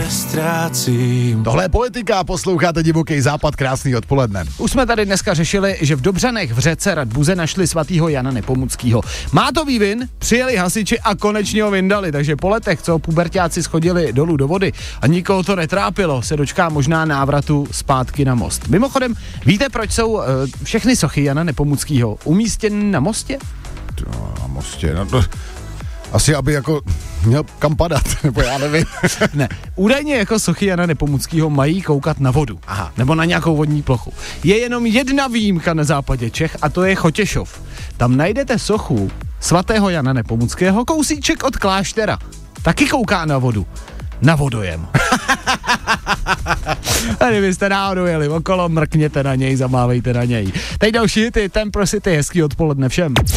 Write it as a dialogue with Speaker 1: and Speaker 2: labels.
Speaker 1: ztrácím.
Speaker 2: Tohle je Poetika, posloucháte Divoký západ, krásný odpoledne.
Speaker 3: Už jsme tady dneska řešili, že v Dobřanech v řece Radbuze našli svatýho Jana Nepomuckýho. Má to vývin, přijeli hasiči a konečně ho vyndali, takže po letech, co puberťáci schodili dolů do vody a nikoho to netrápilo, se dočká možná návratu zpátky na most. Mimochodem, víte, proč jsou všechny sochy Jana Nepomuckýho umístěny na mostě?
Speaker 2: Na mostě, no to... Asi, aby jako měl kam padat, nebo já nevím.
Speaker 3: Ne, údajně jako sochy Jana Nepomuckýho mají koukat na vodu.
Speaker 2: Aha.
Speaker 3: Nebo na nějakou vodní plochu. Je jenom jedna výjimka na západě Čech a to je Chotěšov. Tam najdete sochu svatého Jana Nepomuckého kousíček od kláštera. Taky kouká na vodu. Na vodojem. A kdybyste náhodou jeli okolo, mrkněte na něj, zamávejte na něj. Teď další hity, Temper City, hezký odpoledne všem.